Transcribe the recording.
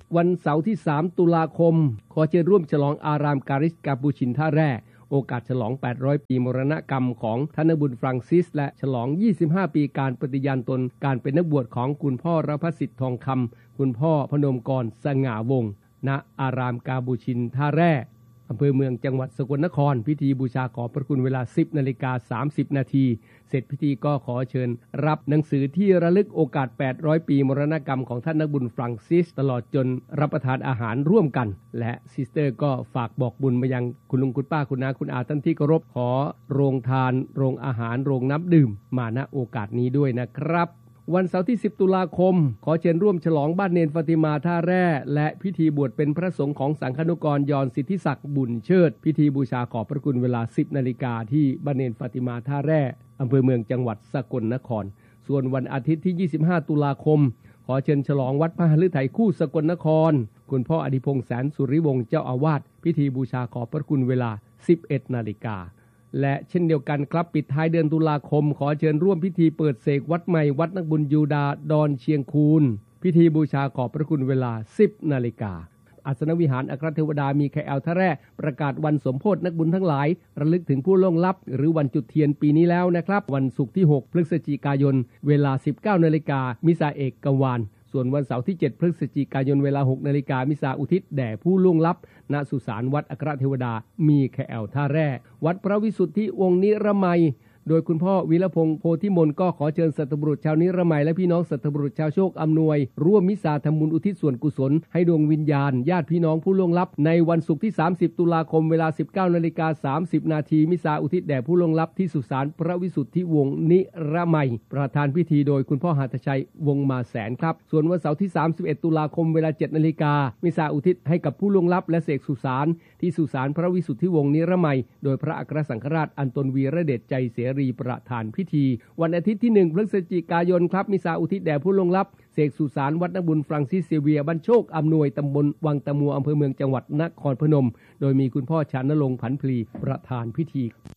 วันเสาร์ที่3ตุลาคมขอเชิญร่วมฉลองอารามการิสกาปูชินท่าแร่โอกาสฉลอง800ปีมรณกรรมของท่านบุญฟรังซิสและฉลอง25ปีการปฏิญาณตนการเป็นนักบวชของคุณพ่อรพสิทธิ์ทองคำคุณพ่อพนมกรสง่าวงศ์ณอารามกาบูชินท่าแร่อำเภอเมืองจังหวัดสกลนครพิธีบูชาขอพระคุณเวลา 10:30 น.เสร็จพิธีก็ขอเชิญรับหนังสือที่ระลึกโอกาส800ปีมรณกรรมของท่านนักบุญฟรังซิสตลอดจนรับประทานอาหารร่วมกันและซิสเตอร์ก็ฝากบอกบุญมายังคุณลุงคุณป้าคุณน้าคุณอาท่านที่เคารพขอโรงทานโรงอาหารโรงน้ำดื่มมาณโอกาสนี้ด้วยนะครับวันเสาร์ที่10ตุลาคมขอเชิญร่วมฉลองบ้านเนนฟาติมาท่าแร่และพิธีบวชเป็นพระสงฆ์ของสังฆนุกรยอนสิทธิศักดิ์บุญเชิดพิธีบูชาขอบพระคุณเวลา 10 นาฬิกาที่บ้านเนนฟาติมาท่าแร่อำเภอเมืองจังหวัดสกลนครส่วนวันอาทิตย์ที่25ตุลาคมขอเชิญฉลองวัดพระฤทัยคู่สกลนครคุณพ่ออดิพงษ์แสนสุริวงศ์เจ้าอาวาสพิธีบูชาขอบพระคุณเวลา 11 นาฬิกาและเช่นเดียวกันครับปิดท้ายเดือนตุลาคมขอเชิญร่วมพิธีเปิดเสกวัดใหม่วัดนักบุญยูดาดอนเชียงคูนพิธีบูชาขอบพระคุณเวลา 10 นาฬิกาอาสนวิหารอัครเทวดามีแคท่าแร่ประกาศวันสมโภชนักบุญทั้งหลายระลึกถึงผู้ล่วงลับหรือวันจุดเทียนปีนี้แล้วนะครับวันศุกร์ที่6พฤศจิกายนเวลา 19 นาฬิกามิสาเอกกวาลส่วนวันเสาร์ที่7พฤศจิกายนเวลา 6 นาฬิกามิสาอุทิศแด่ผู้ล่วงลับณสุสานวัดอัครเทวดามีแคท่าแร่วัดพระวิสุทธิวงศ์นิรมัยโดยคุณพ่อวีรพงษ์โพธิมนก็ขอเชิญสัตบุรุษชาวนิรมัยและพี่น้องสัตบุรุษชาวโชคอำนวยร่วมมิสาทำบุญอุทิศส่วนกุศลให้ดวงวิญญาณญาติพี่น้องผู้ล่วงลับในวันศุกร์ที่30ตุลาคมเวลา 19:30 น.มิสาอุทิศแด่ผู้ล่วงลับที่สุสานพระวิสุทธิวงศ์นิรมัยประธานพิธีโดยคุณพ่อหัตถชัยวงศ์มาแสนครับส่วนวันเสาร์ที่31ตุลาคมเวลา 7 นาฬิกามิสาอุทิศให้กับผู้ล่วงลับและเสกสุสานที่สุสานพระวิสุทธิวงศ์นิรมัยโดยพระอัครสังฆราชอันตนวีระเดชใจเสรีประธานพิธีวันอาทิตย์ที่1พฤศจิกายนครับมิสาอุทิศแด่ผู้ล่วงลับเสกสุสานวัดนักบุญฟรังซิสเซเวียบ้านโชคอำนวยตำบลวังตะมัวอำเภอเมืองจังหวัดนครพนมโดยมีคุณพ่อชานรงค์ผันพลีประธานพิธี